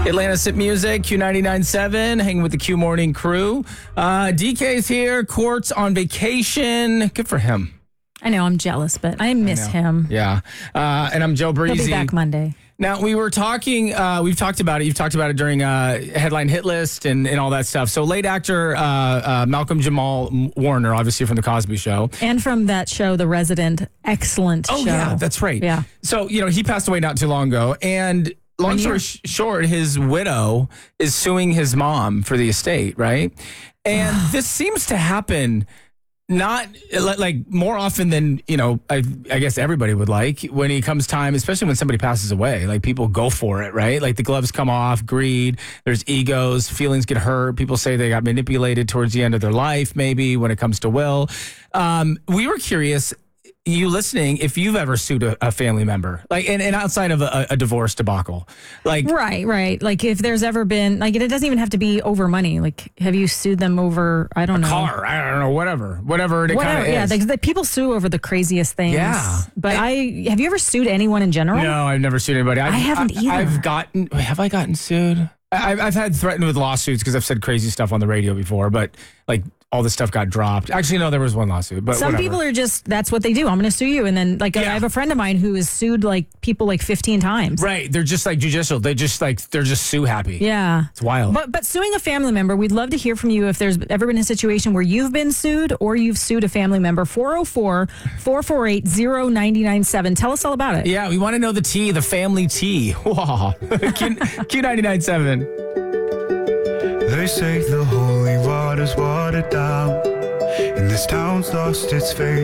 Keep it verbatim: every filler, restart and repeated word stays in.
Atlanta's Hit Music, Q ninety-nine point seven, hanging with the Q Morning crew. Uh, D K's here, Court's on vacation. Good for him. I know, I'm jealous, but I miss I him. Yeah. Uh, and I'm Joe Breezy. He'll be back Monday. Now, we were talking, uh, we've talked about it. You've talked about it during uh, Headline Hit List and, and all that stuff. So late actor uh, uh, Malcolm Jamal Warner, obviously from The Cosby Show. And from that show, The Resident, excellent Oh, show. yeah, that's right. Yeah. So, you know, he passed away not too long ago. And long story sh- short, his widow is suing his mom for the estate, right? And this seems to happen not like more often than, you know, I, I guess everybody would like when it comes time, especially when somebody passes away, like people go for it, right? Like the gloves come off, greed, there's egos, feelings get hurt. People say they got manipulated towards the end of their life, maybe when it comes to will. Um, we were curious, you listening, if you've ever sued a, a family member, like, and, and outside of a, a divorce debacle, like, Right, right. Like if there's ever been, like it doesn't even have to be over money. Like, have you sued them over, I don't know. car, I don't know, whatever, whatever it kind Whatever, of yeah, is. the, the people sue over the craziest things. Yeah. But I, have you ever sued anyone in general? No, I've never sued anybody. I've, I haven't either. I've gotten, have I gotten sued? I've, I've had threatened with lawsuits because I've said crazy stuff on the radio before, but like all this stuff got dropped. Actually, no, there was one lawsuit, but Some whatever. people are just, that's what they do. I'm going to sue you. And then, like, Yeah. I have a friend of mine who has sued, like, people, like, fifteen times. Right. They're just like judicial. They just like, they're just sue happy. Yeah. It's wild. But but suing a family member, we'd love to hear from you if there's ever been a situation where you've been sued or you've sued a family member. four oh four, four four eight, oh nine nine seven. Tell us all about it. Yeah, we want to know the tea, the family tea. Wow. Q ninety-nine point seven. They say the holy water's watered down, and this town's lost its faith.